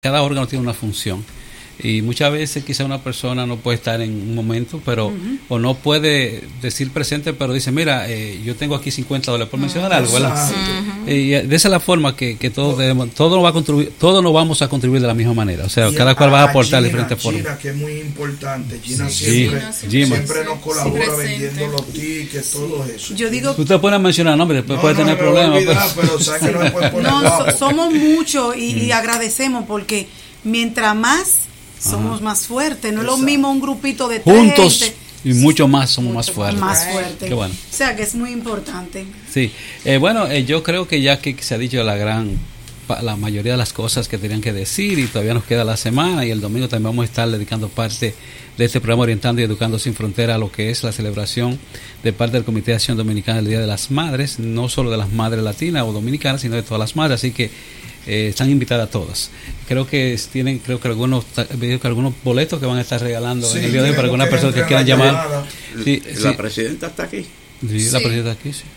cada órgano tiene una función. Y muchas veces quizá una persona no puede estar en un momento, pero o no puede decir presente, pero dice, mira, yo tengo aquí $50 por mencionar algo, ¿verdad? Y de esa es la forma que todos debemos, todos nos vamos a contribuir de la misma manera, o sea, y cada cual va a aportar de diferentes formas. Gina, que es muy importante, Gina siempre nos colabora vendiendo los tickets, todo eso. Yo digo, usted puede mencionar nombres, después puede tener problemas. Pero ¿sabes que no me puede poner somos muchos y agradecemos porque mientras más somos más fuertes, no es lo mismo un grupito de 3 juntos gente, y mucho más somos más fuertes. Más fuertes. Qué bueno. O sea que es muy importante. Sí, yo creo que ya que se ha dicho la mayoría de las cosas que tenían que decir y todavía nos queda la semana y el domingo también vamos a estar dedicando parte de este programa Orientando y Educando Sin Frontera a lo que es la celebración de parte del Comité de Acción Dominicana del Día de las Madres, no solo de las madres latinas o dominicanas, sino de todas las madres, así que están invitadas todas. Creo que algunos boletos que van a estar regalando en el día de hoy para algunas personas que quieran llamar. La presidenta está aquí. Sí, la presidenta aquí, sí.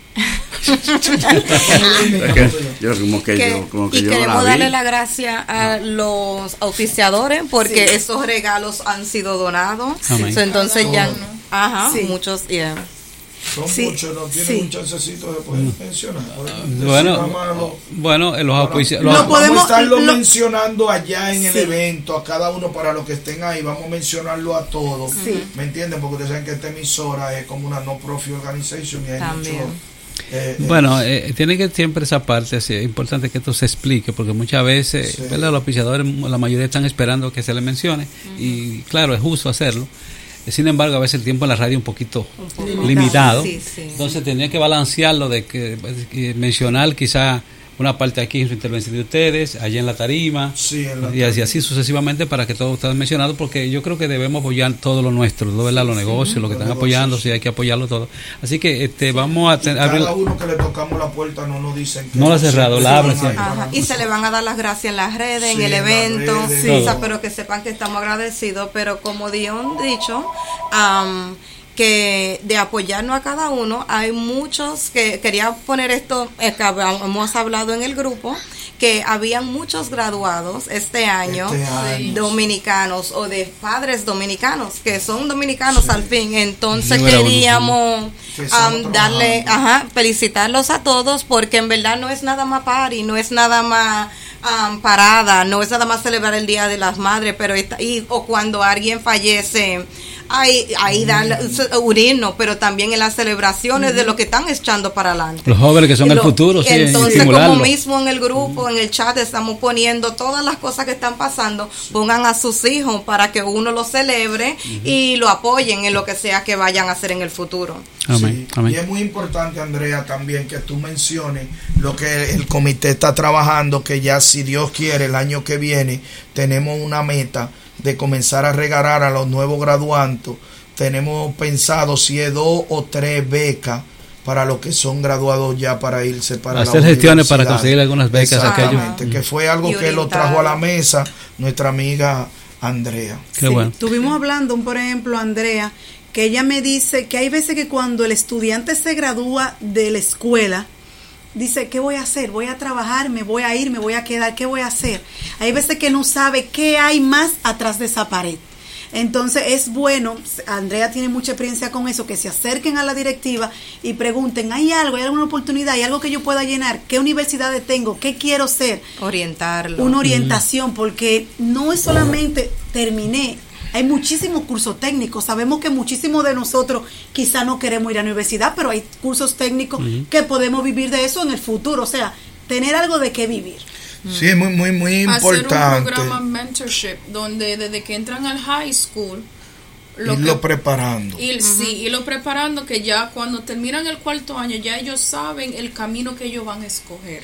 Queremos darle las gracias a los auspiciadores porque esos regalos han sido donados. Entonces ya, muchos, son muchos, no tienen un chancecito de poder mencionar. Los auspiciadores vamos a estarlo mencionando allá en el evento, a cada uno para los que estén ahí, vamos a mencionarlo a todos, ¿me entienden? Porque ustedes saben que esta emisora es como una no-profit organization y hay mucho... tiene que siempre esa parte, así, es importante que esto se explique, porque muchas veces los auspiciadores, la mayoría están esperando que se les mencione, y claro, es justo hacerlo. Sin embargo, a veces el tiempo en la radio es un poquito limitado. Entonces tenía que balancearlo de que mencionar quizá una parte aquí en su intervención de ustedes, allá en la tarima, y así sucesivamente para que todo esté mencionado, porque yo creo que debemos apoyar todo lo nuestro, ¿no? ¿Verdad? Los negocios, lo que están apoyando, sí, hay que apoyarlo todo. Así que vamos a abrir. Cada uno que le tocamos la puerta no nos dicen que no la ha cerrado, la abre siempre. Y se le van a dar las gracias en las redes, en el evento, pero que sepan que estamos agradecidos, pero como Dion dicho, que de apoyarnos a cada uno, hay muchos que quería poner esto, que hemos hablado en el grupo, que habían muchos graduados este año. Dominicanos o de padres dominicanos que son dominicanos al fin, entonces queríamos felicitarlos a todos porque en verdad no es nada más party, no es nada más parada, no es nada más celebrar el Día de las Madres, pero o cuando alguien fallece, ahí unirnos, pero también en las celebraciones de lo que están echando para adelante. Los jóvenes que son el futuro, entonces como mismo en el grupo, en el chat estamos poniendo todas las cosas que están pasando, pongan a sus hijos para que uno lo celebre y lo apoyen en lo que sea que vayan a hacer en el futuro. Amén. Y es muy importante, Andrea, también que tú menciones lo que el comité está trabajando, que ya si Dios quiere el año que viene tenemos una meta de comenzar a regalar a los nuevos graduandos. Tenemos pensado si es 2 o 3 becas para los que son graduados ya para irse para hacer gestiones para conseguir algunas becas. Exactamente, que fue algo que lo trajo a la mesa nuestra amiga Andrea. Qué bueno. Estuvimos hablando, por ejemplo, Andrea, que ella me dice que hay veces que cuando el estudiante se gradúa de la escuela, dice, ¿qué voy a hacer? Voy a trabajar, me voy a ir, me voy a quedar, ¿qué voy a hacer? Hay veces que no sabe qué hay más atrás de esa pared. Entonces es bueno, Andrea tiene mucha experiencia con eso, que se acerquen a la directiva y pregunten, ¿hay algo, hay alguna oportunidad, hay algo que yo pueda llenar? ¿Qué universidades tengo? ¿Qué quiero ser? Orientarlo. Una orientación, porque no es solamente terminé. Hay muchísimos cursos técnicos. Sabemos que muchísimos de nosotros quizá no queremos ir a la universidad, pero hay cursos técnicos que podemos vivir de eso en el futuro. O sea, tener algo de qué vivir. Sí, es muy, muy, muy importante. Hacer un programa mentorship donde desde que entran al high school irlo preparando. Irlo preparando, que ya cuando terminan el 4º año ya ellos saben el camino que ellos van a escoger.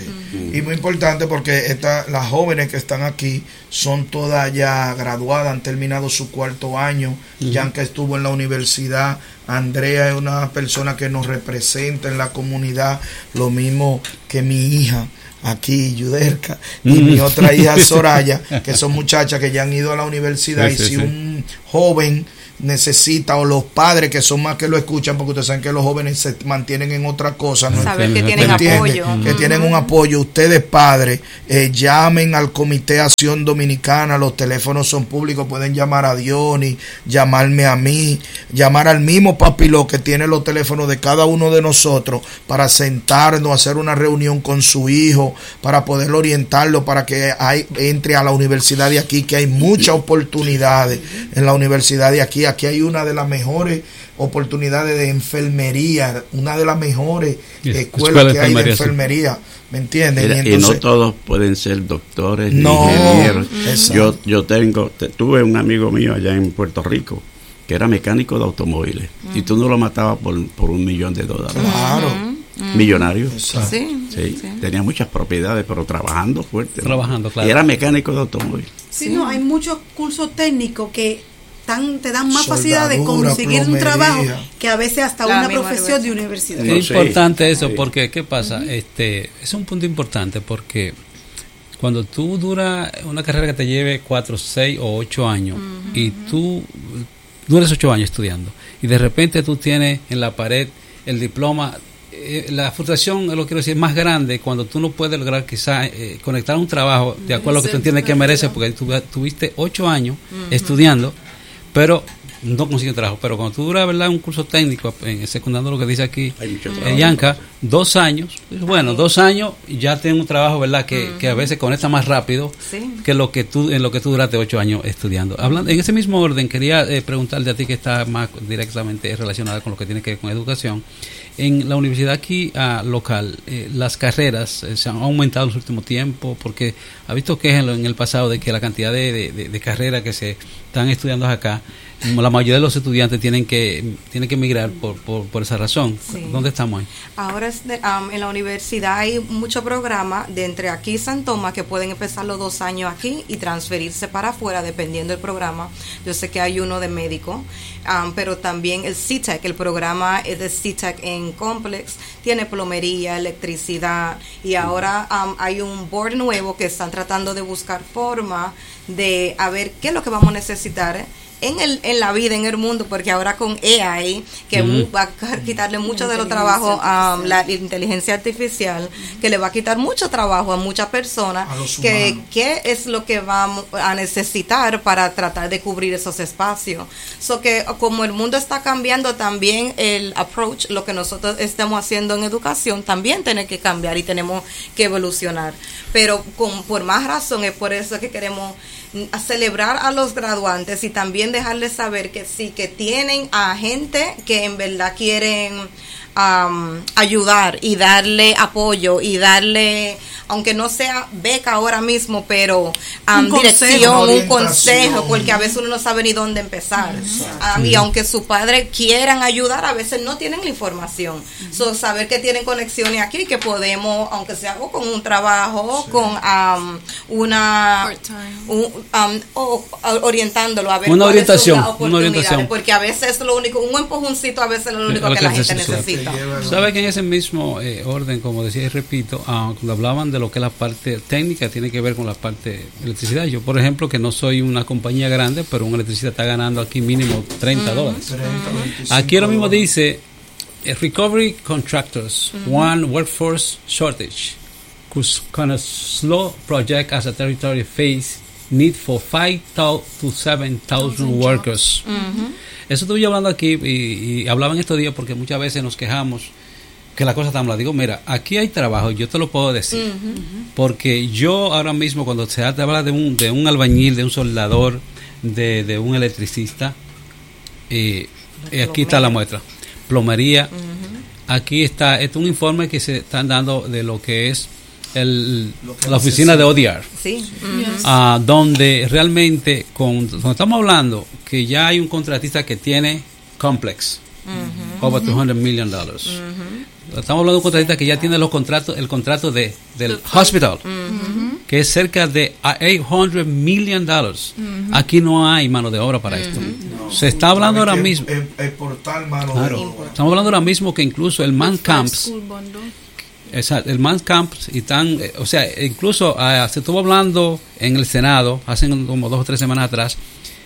Y muy importante porque las jóvenes que están aquí son todas ya graduadas, han terminado su 4º año, ya que estuvo en la universidad. Andrea es una persona que nos representa en la comunidad, lo mismo que mi hija aquí, Yuderka, y mi otra hija Soraya, que son muchachas que ya han ido a la universidad. Y si un joven necesita, o los padres que son más que lo escuchan, porque ustedes saben que los jóvenes se mantienen en otra cosa, ¿no? Saber que tienen apoyo. Que tienen un apoyo. Ustedes padres, llamen al Comité Acción Dominicana, los teléfonos son públicos, pueden llamar a Diony, llamarme a mí, llamar al mismo Papiló que tiene los teléfonos de cada uno de nosotros, para sentarnos, hacer una reunión con su hijo, para poder orientarlo, para que entre a la universidad de aquí, que hay muchas oportunidades en la universidad de aquí. Aquí hay una de las mejores oportunidades de enfermería, una de las mejores escuelas que hay de enfermería, ¿me entiendes? Mira, y no todos pueden ser doctores ni ingenieros. Yo tuve un amigo mío allá en Puerto Rico que era mecánico de automóviles, y tú no lo matabas por $1 millón. Claro. Millonario. Sí. Tenía muchas propiedades, pero trabajando fuerte. Claro. Y era mecánico de automóviles. Sí, no, hay muchos cursos técnicos que te dan más facilidad de conseguir un trabajo que a veces hasta una profesión de universidad. Es importante eso, porque ¿qué pasa? Es un punto importante, porque cuando tú duras una carrera que te lleve 4, 6 o 8 años, y tú duras 8 años estudiando, y de repente tú tienes en la pared el diploma, la frustración, lo quiero decir, es más grande cuando tú no puedes lograr quizás conectar un trabajo de acuerdo a lo que tú entiendes que mereces, porque tú tuviste 8 años estudiando, pero no consigues trabajo. Pero cuando tú duras, ¿verdad?, un curso técnico, secundando lo que dice aquí Yanka, 2 años, bueno, 2 años ya tienes un trabajo, ¿verdad?, que a veces conecta más rápido que en lo que tú duraste 8 años estudiando. Hablando en ese mismo orden, quería preguntarte a ti, que está más directamente relacionada con lo que tiene que ver con educación. En la universidad aquí local, las carreras se han aumentado en los últimos tiempos, porque ha visto que en el pasado de que la cantidad de carreras que se están estudiando acá, la mayoría de los estudiantes tienen que emigrar por esa razón. Sí. ¿Dónde estamos ahí? Ahora en la universidad hay muchos programas de entre aquí y San Tomás que pueden empezar los 2 años aquí y transferirse para afuera dependiendo del programa. Yo sé que hay uno de médico, pero también el CTEC, el programa es de CTEC en Complex, tiene plomería, electricidad, y ahora hay un board nuevo que están tratando de buscar forma de a ver qué es lo que vamos a necesitar en la vida, en el mundo, porque ahora con AI, que va a quitarle mucho de los trabajos a la inteligencia artificial, que le va a quitar mucho trabajo a muchas personas, ¿qué es lo que vamos a necesitar para tratar de cubrir esos espacios? So que como el mundo está cambiando, también el approach, lo que nosotros estamos haciendo en educación, también tiene que cambiar y tenemos que evolucionar. Pero por más razón, es por eso que queremos a celebrar a los graduantes y también dejarles saber que sí, que tienen a gente que en verdad quieren ayudar y darle apoyo y darle, aunque no sea beca ahora mismo, pero dirección, un consejo, porque a veces uno no sabe ni dónde empezar. Y aunque sus padres quieran ayudar, a veces no tienen la información. Saber que tienen conexiones aquí, que podemos, aunque sea con un trabajo, con orientándolo a ver una orientación, porque a veces es lo único, un empujoncito a veces es lo único que la gente necesita. Sabe que en ese mismo orden, como decía y repito, cuando hablaban de lo que es la parte técnica, tiene que ver con la parte de electricidad. Yo, por ejemplo, que no soy una compañía grande, pero un electricista está ganando aquí mínimo $30. Aquí lo mismo dice Recovery Contractors, one workforce shortage, whose kind of slow project as a territory face need for 5,000 to 7,000 workers. Eso estuve hablando aquí y hablaba en estos días porque muchas veces nos quejamos que la cosa está mala. Digo, mira, aquí hay trabajo, yo te lo puedo decir, porque yo ahora mismo cuando se habla de un albañil, de un soldador, de un electricista, aquí está la muestra, plomería, aquí está, es un informe que se están dando de lo que es la oficina de ODR, donde realmente cuando estamos hablando que ya hay un contratista que tiene Complex, over $200 million. Estamos hablando de un contratista que ya tiene el contrato del hospital, que es cerca de $800 million. Aquí no hay mano de obra para esto. Se está hablando ahora mismo. El portal mano de obra. Estamos hablando ahora mismo que incluso el Man Camps. Exacto, el Man Camps y tan, o sea, incluso se estuvo hablando en el Senado hace como 2 o 3 semanas atrás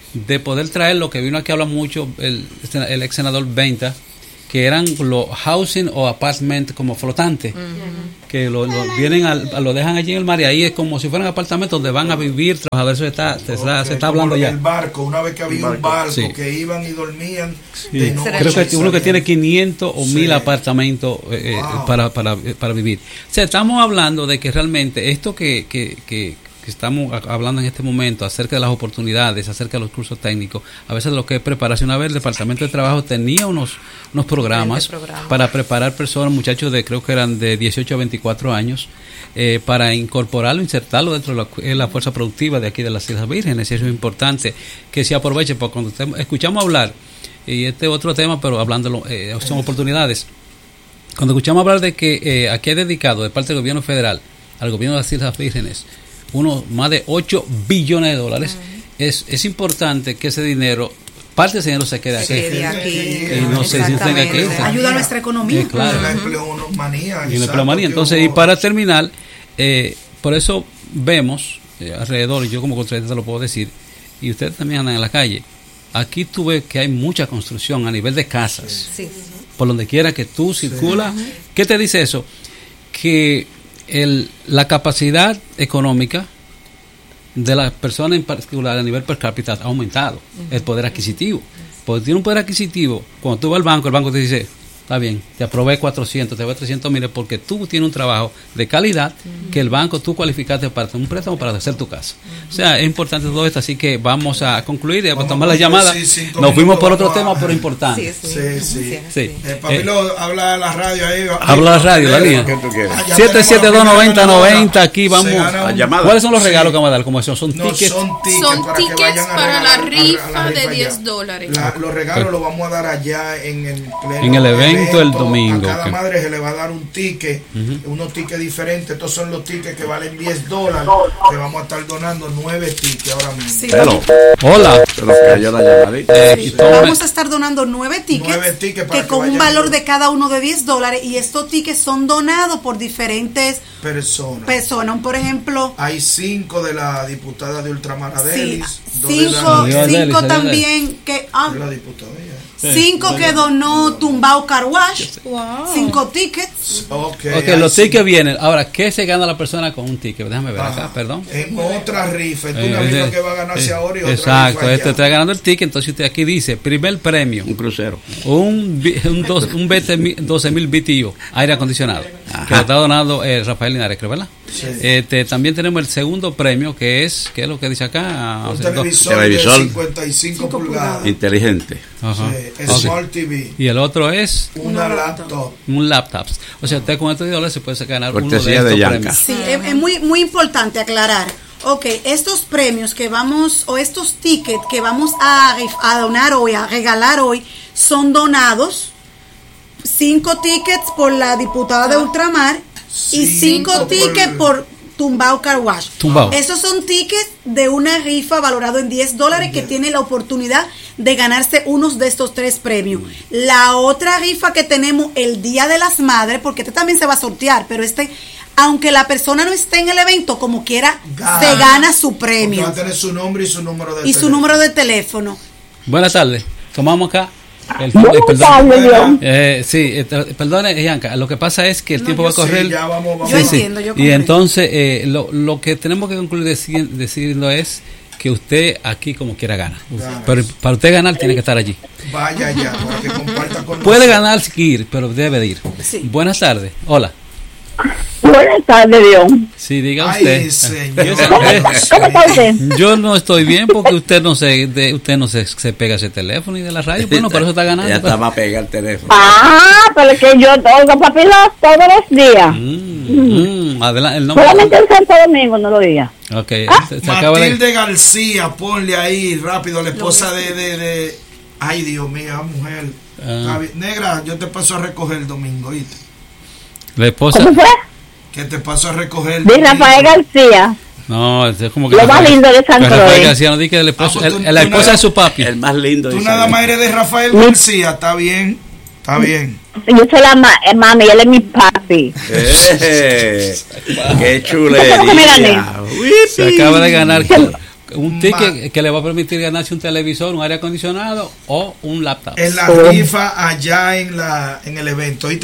de poder traer lo que vino aquí a hablar mucho el ex senador Venta, que eran los housing o apartment como flotantes, que lo vienen lo dejan allí en el mar y ahí es como si fueran apartamentos donde van a vivir trabajadores. Eso se está hablando ya. El barco, una vez que había un barco sí. que iban y dormían sí. de noche. Creo que uno que tiene 500 o 1000 apartamentos para vivir. O sea, estamos hablando de que realmente esto que estamos hablando en este momento acerca de las oportunidades, acerca de los cursos técnicos, a veces de lo que es preparación. A ver, el Departamento de Trabajo tenía unos programas para preparar personas, muchachos creo que eran de 18 a 24 años, para incorporarlo, insertarlo dentro de la fuerza productiva de aquí de las Islas Vírgenes. Y eso es importante que se aproveche, porque cuando escuchamos hablar, y este otro tema, pero hablándolo, son oportunidades. Cuando escuchamos hablar de que aquí hay dedicado de parte del gobierno federal al gobierno de las Islas Vírgenes más de 8 billones de dólares, es importante que ese dinero, parte de ese dinero se quede aquí. Y no se tenga aquí. Ayuda a nuestra economía. Claro. La empleomanía. Y la empleomanía. Entonces, y para terminar, por eso vemos alrededor, y yo como contratista lo puedo decir, y ustedes también andan en la calle, aquí tú ves que hay mucha construcción a nivel de casas. Sí. Por donde quiera que tú circulas. Sí. ¿Qué te dice eso? Que la capacidad económica de las personas en particular a nivel per cápita ha aumentado, el poder adquisitivo. Porque tiene un poder adquisitivo, cuando tú vas al banco, el banco te dice, está bien, te aprobé 400, te voy a 300 mil, porque tú tienes un trabajo de calidad que el banco tú cualificaste para un préstamo para hacer tu casa. O sea, es importante todo esto, así que vamos a concluir y a tomar la llamada. Nos fuimos por otro tema, pero importante. Sí. Papilo, habla a la radio ahí. Habla a la radio, la línea. 772-9090, aquí vamos. ¿Cuáles son los regalos que vamos a dar? ¿Cómo son? Son tickets. Son tickets para la rifa de $10. Los regalos los vamos a dar allá en el evento el domingo. A cada madre se le va a dar un ticket, unos tickets diferentes. Estos son los tickets que valen $10, que vamos a estar donando 9 tickets ahora mismo. Sí. Hola. Vamos a estar donando 9 tickets que con un valor de cada uno de $10, y estos tickets son donados por diferentes personas. Por ejemplo, hay 5 de la diputada de Ultramar Adelis, 5 también que la diputada 5 que donó Tumbao Car Wash. 5 tickets. Okay, los tickets vienen. Ahora, ¿qué se gana la persona con un ticket? Déjame ver acá, perdón. En otra rifa, una rifa que va a ganarse ahora y otra exacto, rifa está ganando el ticket. Entonces usted aquí dice, primer premio, un crucero, un 12,000 BTU, aire acondicionado, que lo está donando Rafael Linares, creo, ¿verdad? Sí. También tenemos el segundo premio, que es, ¿qué es lo que dice acá? Un televisor de 55 pulgadas. Inteligente. Ajá. Smart TV. Y el otro es una laptop. Un laptop. O sea, usted con estos $10 se puede ganar cortesía uno de estos premios. Sí, es muy importante aclarar. Estos premios que vamos, o estos tickets que vamos a donar hoy, a regalar hoy, son donados. 5 tickets por la diputada de Ultramar y 5 tickets por Tumbao Car Wash. Esos son tickets de una rifa valorado en $10 que tiene la oportunidad de ganarse unos de estos 3 premios. La otra rifa que tenemos el Día de las Madres, porque este también se va a sortear, pero aunque la persona no esté en el evento, como quiera, se gana su premio. Va a tener su nombre y su número de teléfono. Su número de teléfono. Buenas tardes. Tomamos acá. Perdone, Bianca, lo que pasa es que el tiempo va a correr. Sí, vamos. Yo entiendo. Y entonces lo que tenemos que concluir decidiendo es que usted aquí como quiera gana. Pero para usted ganar tiene que estar allí. Vaya allá, para que comparta con puede ganar sin ir, pero debe de ir. Sí. Buenas tardes. Hola. Buenas tardes, Dion. Sí, diga usted. Ay, señor. ¿Cómo está usted? Yo no estoy bien porque usted no se pega ese teléfono y de la radio. Bueno, por eso está ganando. Ya estaba a pegar el teléfono. Pero es que yo oigo Papilo todos los días. Adelante, el nombre. Solamente el Santo Domingo no lo oía. Okay. Matilde García, ponle ahí rápido, la esposa de ay, Dios mío, mujer. Negra, yo te paso a recoger el domingo, ¿viste? La esposa. ¿Cómo fue? Que te paso a recoger. De Rafael García. No, es como que lo más lindo de San Rafael García, no di que la esposa de su papi. El más lindo. Tú nada más eres de Rafael García, está bien. Yo soy la mami, él es mi papi. ¡Qué chulería! Se acaba de ganar un ticket que le va a permitir ganarse un televisor, un aire acondicionado o un laptop. En la rifa allá en el evento. Ok.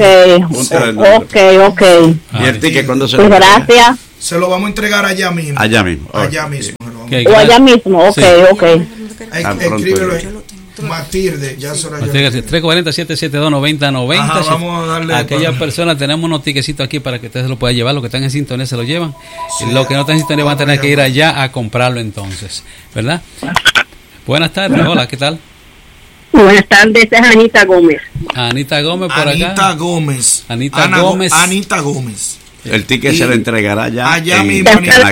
¿Y el ticket cuándo se lo gracias. Se lo vamos a entregar allá mismo. Allá mismo. Allá mismo, ok. Escríbelo. Matilde, ya son 340-772-9090. Vamos a darle. Aquellas personas, tenemos unos tiquecitos aquí para que ustedes se lo puedan llevar. Los que están en sintonía se lo llevan. Sí, los que no están en sintonía van a tener que ir allá a comprarlo entonces, ¿verdad? Buenas tardes, hola, ¿qué tal? Buenas tardes, es Anita Gómez. Anita Gómez por Anita acá. Gómez. Anita Gómez. Anita Gómez. El ticket se le entregará ya. Allá mismo.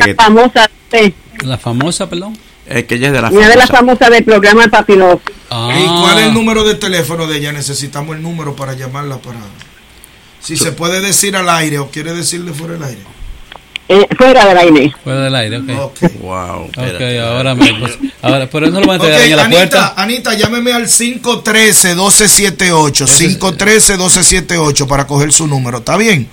La famosa, perdón. Es que ella es de la famosa. Una de las famosas del programa de Papiloso. ¿Y cuál es el número de teléfono de ella? Necesitamos el número para llamarla para... Si se puede decir al aire o quiere decirle fuera del aire. Fuera del aire. Fuera del aire, ok. Wow. Ok, ahora por eso lo van a entregar ahí en la puerta. Anita, llámeme al 513-1278. 513-1278 para coger su número. ¿Está bien?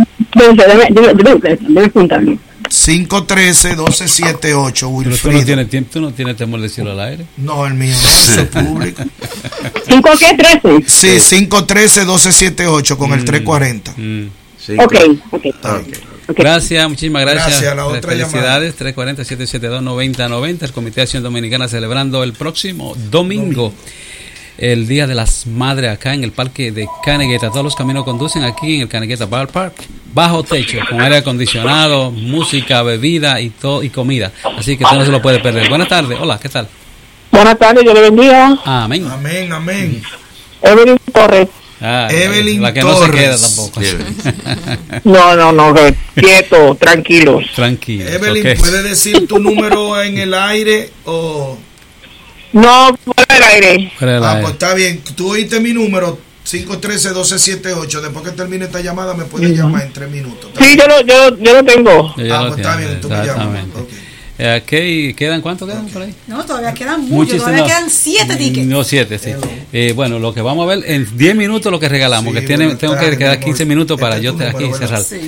Debe apuntarlo. 513-1278, Wilfrido. ¿Tú no tienes temor de decirlo al aire? No, el mío no, eso es público. ¿5 qué? 13? Sí, 513-1278 con el 340. Ok. Gracias, muchísimas gracias. La otra felicidades, 340-772-9090. El Comité de Acción Dominicana celebrando el próximo domingo el Día de las Madres acá en el Parque de Canegueta. Todos los caminos conducen aquí en el Canegueta Bar Park, bajo techo, con aire acondicionado, música, bebida y todo y comida. Así que usted no se lo puede perder. Buenas tardes, hola, ¿qué tal? Buenas tardes, yo le bendiga. Amén. Amén. Evelyn Torres. Evelyn la que Torres. No se queda tampoco. No, quieto, tranquilos. Tranquilo. Evelyn, okay. ¿Puedes decir tu número en el aire o...? No, fuera del aire. Pues está bien. Tú oíste mi número, 513-1278. Después que termine esta llamada me puedes llamar en 3 minutos. Sí, yo lo tengo. Pues está bien, tú me llamas. Okay. ¿Cuántos quedan por ahí? No, todavía quedan muchos. Todavía quedan 7 tickets. No, 7, sí. Bueno, lo que vamos a ver en 10 minutos lo que regalamos, sí, que tengo que quedar 15 minutos para yo aquí cerrar. Sí.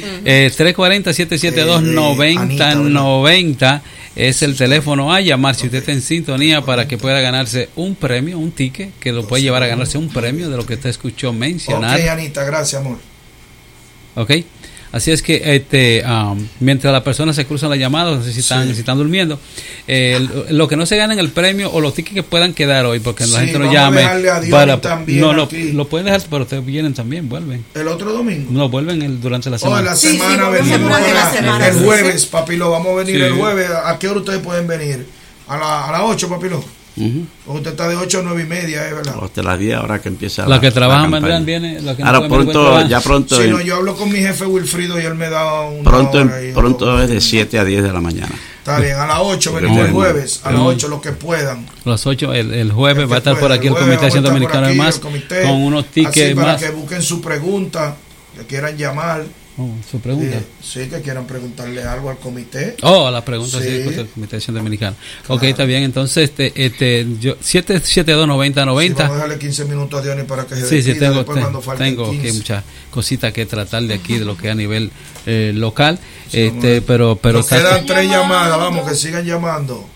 340-772-9090 es el teléfono a llamar si usted está en sintonía para que pueda ganarse un premio, un ticket, que lo puede llevar a ganarse un premio de lo que usted escuchó mencionar. Ok, Anita, gracias, amor. Ok. Así es que mientras las personas se cruzan la llamada, no sé si están durmiendo, lo que no se ganan el premio o los tickets que puedan quedar hoy, porque la gente nos llame lo pueden dejar, pero ustedes vienen también, vuelven. ¿El otro domingo? No, vuelven durante la semana. La semana venimos el jueves, Papilo, vamos a venir el jueves. ¿A qué hora ustedes pueden venir? A las 8, Papilo. Porque usted está de 8 a 9 y media, ¿verdad? Hasta las 10 ahora que empieza la que trabajan vendrán viene. Ahora pronto. Sí, no, yo hablo con mi jefe Wilfrido y él me da un. Pronto es de 7 a 10 de la mañana. Está bien, a las 8 venimos el jueves, a las 8 los que puedan. A las 8 el jueves va a estar por aquí el Comité de Acción Dominicana de más con unos tickets para más. Que busquen su pregunta, que quieran llamar. Su pregunta. Sí, que quieran preguntarle algo al comité. A la pregunta sí, del Comité de Acción Dominicana. Claro. Ok, está bien. Entonces, 772-9090. Sí, vamos a dejarle 15 minutos a Diony para que se despida. Tengo que muchas cositas que tratar de aquí, de lo que es a nivel local. Sí, pero quedan 3 llamadas, vamos, que sigan llamando.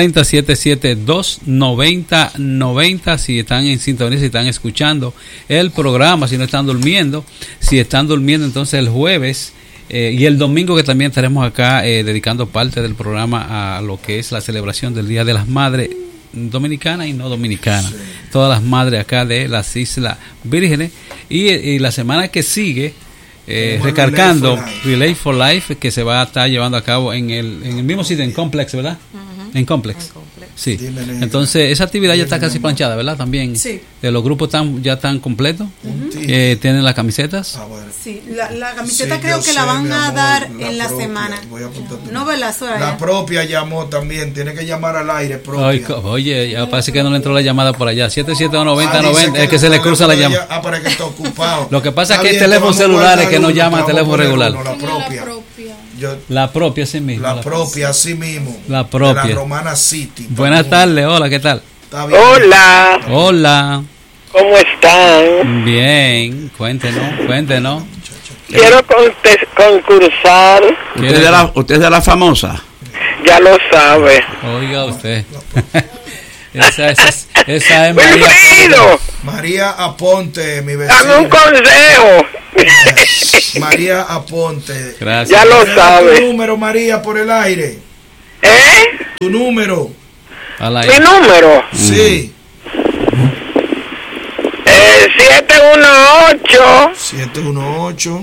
340-772-9090. Si están en sintonía, si están escuchando el programa, si no están durmiendo. Si están durmiendo, entonces el jueves y el domingo, que también estaremos acá dedicando parte del programa a lo que es la celebración del Día de las Madres dominicanas y no dominicanas. Sí. Todas las madres acá de las Islas Vírgenes. Y la semana que sigue, recargando Relay for Life, que se va a estar llevando a cabo en el mismo sitio, en Complex, ¿verdad? En Complex. Sí. Entonces, esa actividad ya está casi planchada, ¿verdad? También. Sí. Los grupos ya están completos. ¿Tienen las camisetas? Sí, la camiseta creo que la van a dar en la semana. No, ¿verdad? La propia llamó también. Tiene que llamar al aire propia. Oye, ya parece que no le entró la llamada por allá. 772-9090. Es que se le cruza la llamada. Para que está ocupado. Lo que pasa es que hay teléfonos celulares que no llaman a teléfono regular. La propia. La propia, sí mismo. La propia, así mismo. La propia. De la Romana City. Buenas tardes, hola, ¿qué tal? Hola. Hola. ¿Cómo están? Bien, cuéntenos. Quiero concursar. ¿Usted es de la famosa? Ya lo sabe. Oiga usted. esa es María Aponte, mi vecina. Dame un consejo. María Aponte. Gracias. Ya lo sabe. ¿Tu número, María, por el aire? ¿Tu número? ¿Mi número? Sí. 718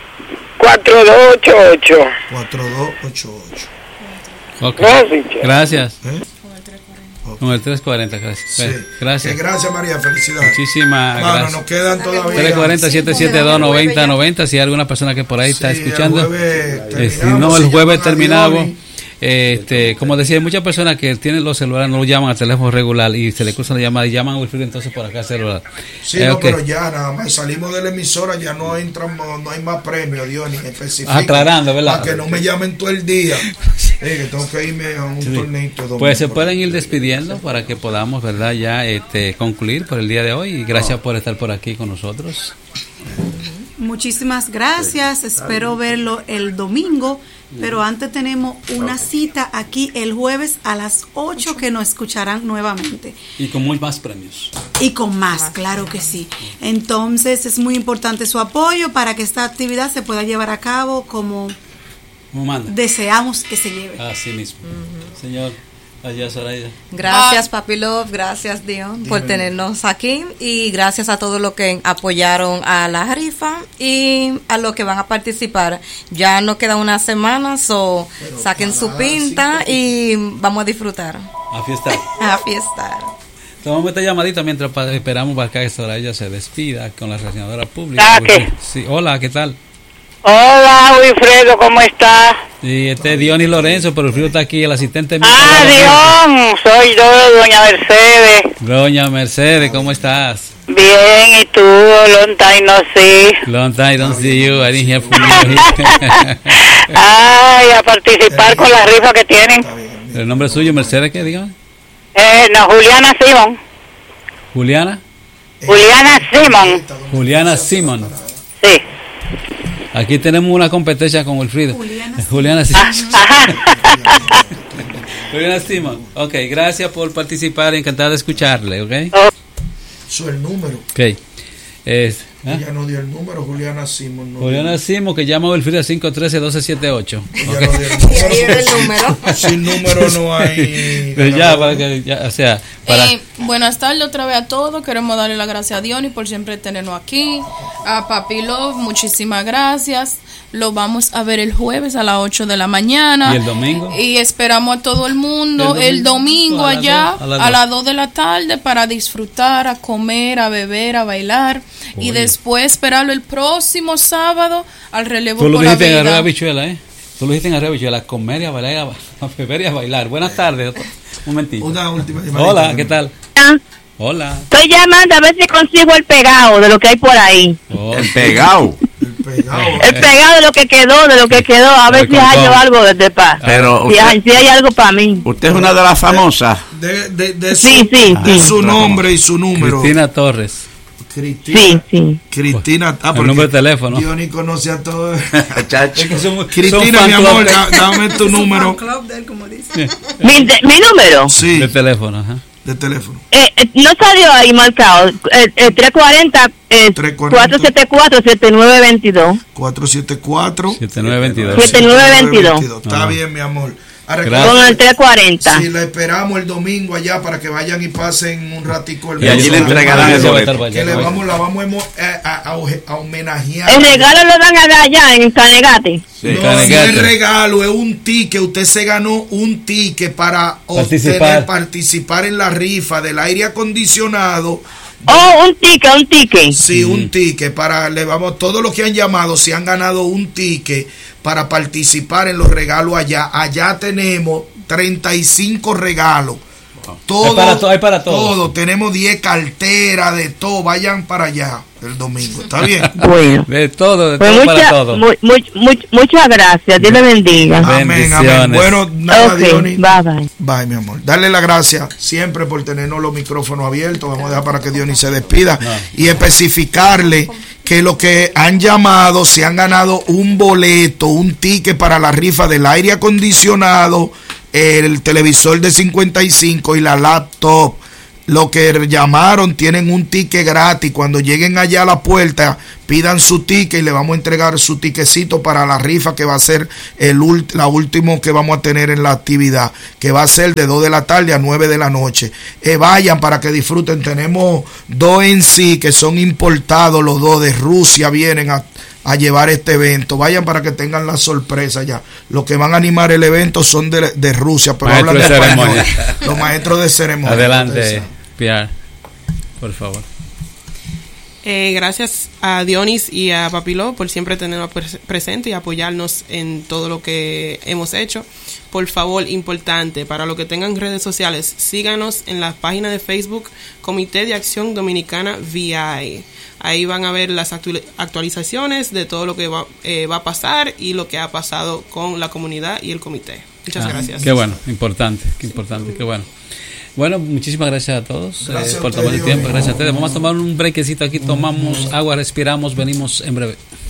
4288. 4288. Okay. Gracias. Con el 340, gracias. Sí. Gracias. Gracias, María, felicidades. Muchísimas gracias. Nos quedan todavía 340-772-9090. Si hay alguna persona que por ahí está escuchando. Si no, el jueves terminamos. Como decía, hay muchas personas que tienen los celulares, no lo llaman al teléfono regular y se le cruzan la llamada y llaman a Wilfrido entonces por acá al celular. Sí, pero ya nada más salimos de la emisora, ya no entramos, no hay más premios, Dios, ni específico. Aclarando, ¿verdad? Para que no me llamen todo el día. Que tengo que irme a un torneo. Pues se pueden ir despidiendo para que podamos, ¿verdad? Ya concluir por el día de hoy y gracias por estar por aquí con nosotros. Muchísimas gracias, espero verlo el domingo, pero antes tenemos una cita aquí el jueves a las 8 que nos escucharán nuevamente. Y con muy más premios. Y con más, claro que sí. Entonces es muy importante su apoyo para que esta actividad se pueda llevar a cabo como deseamos que se lleve. Así mismo. Señor. Gracias Papi Love, gracias Dios por tenernos aquí y gracias a todos los que apoyaron a la rifa y a los que van a participar. Ya nos queda una semana, saquen su pinta y vamos a disfrutar. A fiestar. A fiestar. Tomamos esta llamadita mientras esperamos para que Soraya se despida con la reaccionadora pública. Sí, hola, ¿qué tal? Hola, Wilfredo, ¿cómo estás? Sí, es Dionis Lorenzo, pero el frío está aquí, el asistente mío. Dion, soy yo, doña Mercedes. Doña Mercedes, ¿cómo estás? Bien, ¿y tú? Long time no see. Long time don't see you, I didn't hear from you. Ay, a participar con la rifa que tienen. ¿El nombre suyo, Mercedes, qué, dígame? No, Juliana Simón. ¿Juliana? Juliana Simón. Sí. Aquí tenemos una competencia con Wilfrido. Juliana Simón. Juliana Simón. Ok, gracias por participar. Encantado de escucharle, ¿ok? Eso es el número. Ok. Ella no dio el número, Juliana Simón. Juliana Simón, que llama a Wilfrido 513-1278. Ella no dio el número. Sin número no hay. Buenas tardes otra vez a todos. Queremos darle las gracias a Diony por siempre tenernos aquí. A Papi Love, muchísimas gracias. Lo vamos a ver el jueves a las 8 de la mañana. ¿Y el domingo? Y esperamos a todo el mundo el domingo allá a las 2 de la tarde para disfrutar, a comer, a beber, a bailar. Oye. Y después esperarlo el próximo sábado al relevo por la vida. Tú lo dijiste en Arriba Bichuela, Tú lo dijiste en Arriba Bichuela, comer y a bailar, a beber y a bailar. Buenas tardes. Un momentito. Una última. Hola, ¿qué tal? Hola. Estoy llamando a ver si consigo el pegado de lo que hay por ahí. El pegado. El pegado de lo que quedó, a ver si hay algo desde paz. Pero si hay algo para mí. Usted es una de las famosas. De su nombre y su número. Cristina Torres. Sí. Cristina, el número de teléfono. Diony conoce a todos. Cristina, mi amor, dame tu número. ¿Mi número? Sí. De teléfono, ajá. De teléfono. No salió ahí marcado. 340-474-7922. 474-7922. Está bien, mi amor. Con el 340. Si lo esperamos el domingo allá para que vayan y pasen un ratico el y allí le entregarán el boleto. Que la vamos a homenajear. El regalo lo dan allá en Canegate. Sí. No, si el regalo es un ticket, usted se ganó un ticket para participar en la rifa del aire acondicionado. Un ticket. Sí, un ticket todos los que han llamado se han ganado un ticket para participar en los regalos allá. Allá tenemos 35 regalos. Hay para todos. Tenemos 10 carteras de todo. Vayan para allá el domingo. ¿Está bien? Bueno. De todo para todo. Muchas gracias. Dios le bendiga. Amén. Bueno, nada, Diony. Bye, mi amor. Darle las gracias siempre por tenernos los micrófonos abiertos. Vamos a dejar para que Diony se despida y especificarle que los que han llamado se han ganado un boleto, un ticket para la rifa del aire acondicionado el televisor de 55 y la laptop. Lo que llamaron tienen un ticket gratis. Cuando lleguen allá a la puerta, pidan su ticket y le vamos a entregar su tiquecito para la rifa que va a ser la última que vamos a tener en la actividad, que va a ser de 2 de la tarde a 9 de la noche. Vayan para que disfruten. Tenemos 2 en sí que son importados, los 2 de Rusia vienen a llevar este evento. Vayan para que tengan la sorpresa ya. Los que van a animar el evento son de Rusia, pero hablan de español. Los maestros de ceremonia. Adelante, Pierre, por favor. Gracias a Dionis y a Papiló por siempre tenernos presente y apoyarnos en todo lo que hemos hecho. Por favor, importante, para los que tengan redes sociales, síganos en la página de Facebook Comité de Acción Dominicana VI. Ahí van a ver las actualizaciones de todo lo que va a pasar y lo que ha pasado con la comunidad y el comité. Muchas gracias. Qué bueno, importante, qué bueno. Bueno, muchísimas gracias a todos por tomar el tiempo. Gracias a ustedes. Vamos a tomar un brequecito aquí, tomamos agua, respiramos, venimos en breve.